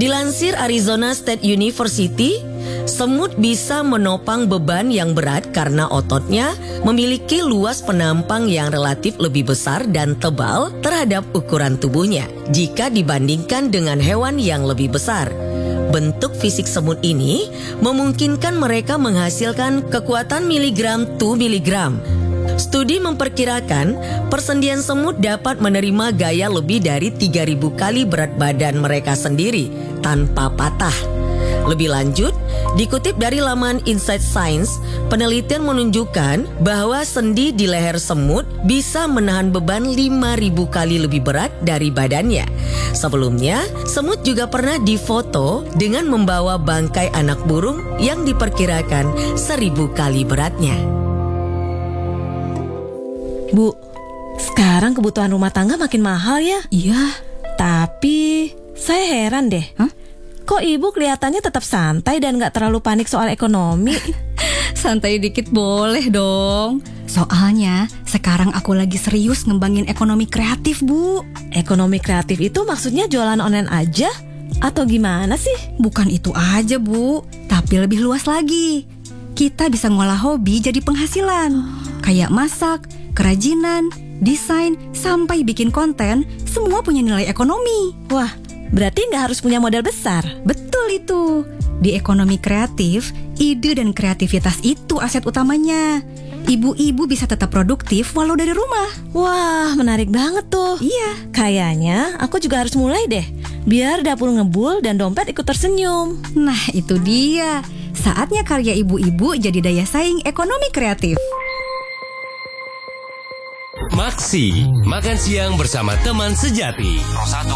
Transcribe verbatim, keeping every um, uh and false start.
Dilansir Arizona State University, semut bisa menopang beban yang berat karena ototnya memiliki luas penampang yang relatif lebih besar dan tebal terhadap ukuran tubuhnya jika dibandingkan dengan hewan yang lebih besar. Bentuk fisik semut ini memungkinkan mereka menghasilkan kekuatan miligram to miligram. Studi memperkirakan persendian semut dapat menerima gaya lebih dari tiga ribu kali berat badan mereka sendiri tanpa patah. Lebih lanjut, dikutip dari laman Inside Science, penelitian menunjukkan bahwa sendi di leher semut bisa menahan beban lima ribu kali lebih berat dari badannya. Sebelumnya, semut juga pernah difoto dengan membawa bangkai anak burung yang diperkirakan seribu kali beratnya. Bu, sekarang kebutuhan rumah tangga makin mahal ya? Iya. Tapi saya heran deh. Hah? Kok ibu kelihatannya tetap santai dan gak terlalu panik soal ekonomi? Santai dikit boleh dong. Soalnya sekarang aku lagi serius ngembangin ekonomi kreatif, Bu. Ekonomi kreatif itu maksudnya jualan online aja? Atau gimana sih? Bukan itu aja, Bu, tapi lebih luas lagi. Kita bisa ngolah hobi jadi penghasilan. Kayak masak, kerajinan, desain, sampai bikin konten, semua punya nilai ekonomi. Wah, berarti nggak harus punya modal besar. Betul itu. Di ekonomi kreatif, ide dan kreativitas itu aset utamanya. Ibu-ibu bisa tetap produktif walau dari rumah. Wah, menarik banget tuh. Iya. Kayaknya aku juga harus mulai deh, biar dapur ngebul dan dompet ikut tersenyum. Nah, itu dia. Saatnya karya ibu-ibu jadi daya saing ekonomi kreatif. Maksi, makan siang bersama teman sejati.